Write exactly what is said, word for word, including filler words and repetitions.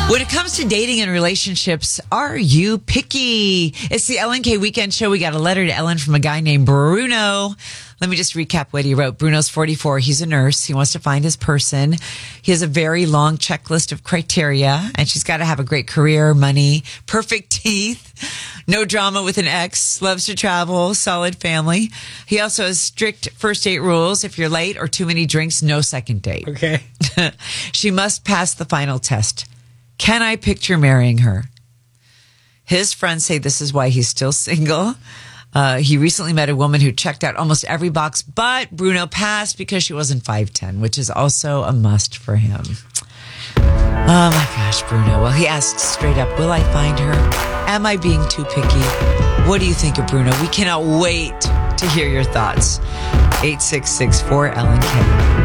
When it comes to dating and relationships, are you picky? It's the Ellen K Weekend Show. We got a letter to Ellen from a guy named Bruno. Let me just recap what he wrote. Bruno's forty-four. He's a nurse. He wants to find his person. He has a very long checklist of criteria, and she's got to have a great career, money, perfect teeth, no drama with an ex, loves to travel, solid family. He also has strict first date rules. If you're late or too many drinks, no second date. Okay. She must pass the final test. Can I picture marrying her? His friends say this is why he's still single. Uh, he recently met a woman who checked out almost every box, but Bruno passed because she wasn't five ten, which is also a must for him. Oh my gosh, Bruno. Well, he asked straight up, will I find her? Am I being too picky? What do you think of Bruno? We cannot wait to hear your thoughts. eight six six four Ellen K.